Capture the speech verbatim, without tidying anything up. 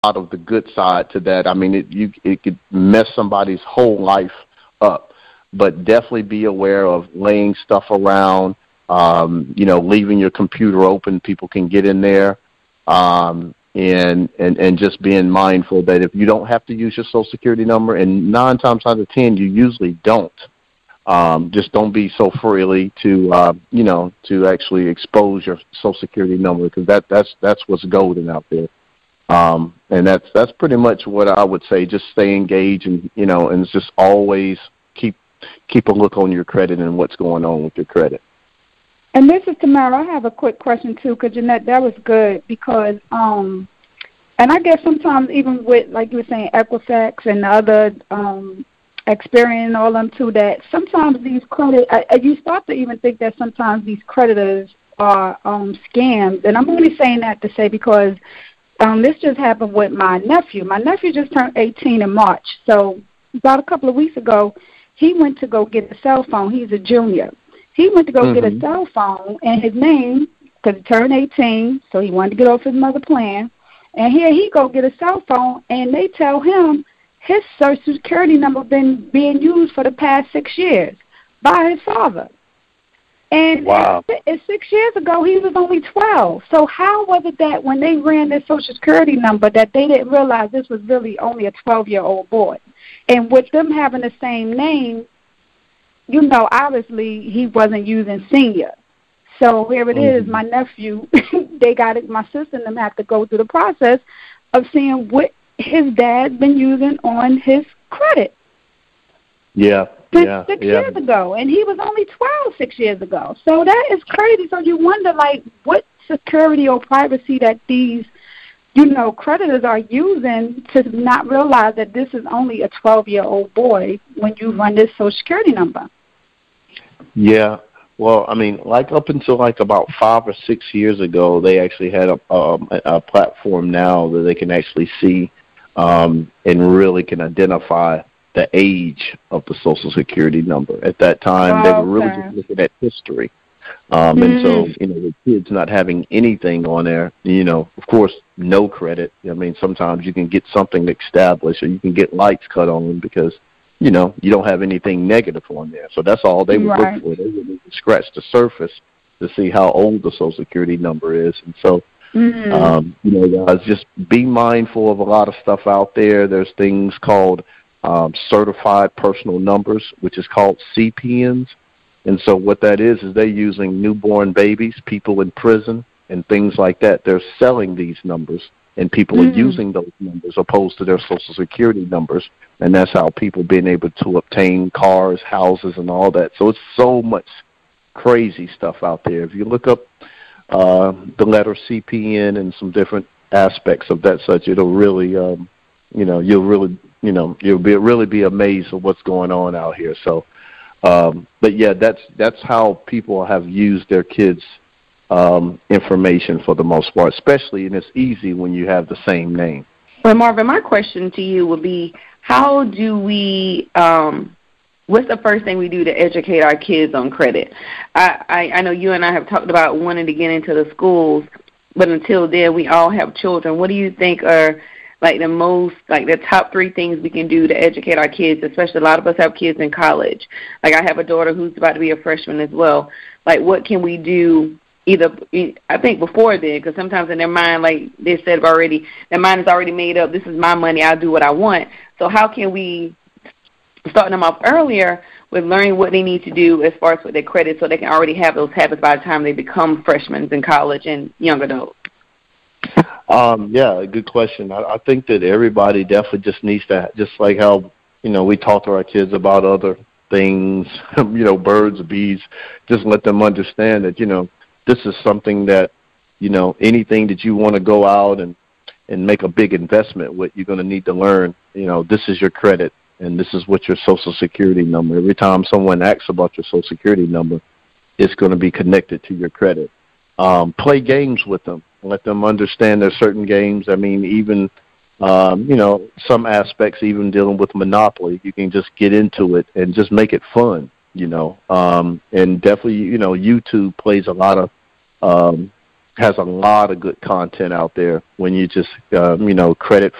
lot of the good side to that. I mean, it you it could mess somebody's whole life up, but definitely be aware of laying stuff around. Um, you know, leaving your computer open, people can get in there, um, and and and just being mindful that if you don't have to use your Social Security number, and nine times out of ten, you usually don't. Um, just don't be so freely to uh, you know to actually expose your Social Security number, because that that's that's what's golden out there. Um, and that's that's pretty much what I would say. Just stay engaged, and you know, and just always keep keep a look on your credit and what's going on with your credit. And this is Tamara. I have a quick question too, because Jeanette, that was good because, um, and I guess sometimes even with like you were saying, Equifax and the other um, Experian and all them too, that sometimes these credit, I, you start to even think that sometimes these creditors are um, scams. And I'm only saying that to say because. Um, this just happened with my nephew. My nephew just turned eighteen in March. So about a couple of weeks ago, he went to go get a cell phone. He's a junior. He went to go mm-hmm. get a cell phone, and his name, because he turned eighteen, so he wanted to get off his mother plan. And here he go get a cell phone, and they tell him his Social Security number been being used for the past six years by his father. And wow. six years ago, he was only twelve. So how was it that when they ran this Social Security number that they didn't realize this was really only a twelve-year-old boy? And with them having the same name, you know, obviously he wasn't using senior. So here it mm-hmm. is, my nephew, they got it, my sister and them have to go through the process of seeing what his dad's been using on his credit. Yeah. Six, yeah, six yeah. years ago, and he was only twelve six years ago. So that is crazy. So you wonder, like, what security or privacy that these, you know, creditors are using to not realize that this is only a twelve-year-old boy when you run this Social Security number. Yeah. Well, I mean, like up until like about five or six years ago, they actually had a, um, a platform now that they can actually see um, and really can identify the age of the Social Security number. At that time, oh, they were really okay. just looking at history. Um, mm-hmm. And so, you know, with kids not having anything on there, you know, of course, no credit. I mean, sometimes you can get something established or you can get lights cut on because, you know, you don't have anything negative on there. So that's all they would right. look for. They would scratch the surface to see how old the Social Security number is. And so, mm-hmm. um, you know, guys, just be mindful of a lot of stuff out there. There's things called Um, certified personal numbers, which is called C P Ns. And so what that is, is they're using newborn babies, people in prison, and things like that. They're selling these numbers, and people mm-hmm. are using those numbers opposed to their Social Security numbers. And that's how people been able to obtain cars, houses, and all that. So it's so much crazy stuff out there. If you look up uh, the letter C P N and some different aspects of that such, it'll really, um, you know, you'll really You know, you'll be really be amazed at what's going on out here. So, um, but yeah, that's that's how people have used their kids' um, information for the most part, especially, and it's easy when you have the same name. Well, Marvin, my question to you would be, how do we, um, what's the first thing we do to educate our kids on credit? I, I, I know you and I have talked about wanting to get into the schools, but until then, we all have children. What do you think are like the most, like the top three things we can do to educate our kids, especially a lot of us have kids in college. Like I have a daughter who's about to be a freshman as well. Like what can we do either, I think before then, because sometimes in their mind, like they said already, their mind is already made up, this is my money, I'll do what I want. So how can we start them off earlier with learning what they need to do as far as with their credit so they can already have those habits by the time they become freshmen in college and young adults? Um, yeah, good question. I, I think that everybody definitely just needs to, just like how, you know, we talk to our kids about other things, you know, birds, bees, just let them understand that, you know, this is something that, you know, anything that you want to go out and, and make a big investment with, you're going to need to learn, you know, this is your credit and this is what your Social Security number. Every time someone asks about your Social Security number, it's going to be connected to your credit. Um, play games with them. Let them understand there's certain games. I mean, even, um, you know, some aspects, even dealing with Monopoly, you can just get into it and just make it fun, you know. Um, and definitely, you know, YouTube plays a lot of um, has a lot of good content out there when you just, um, you know, credit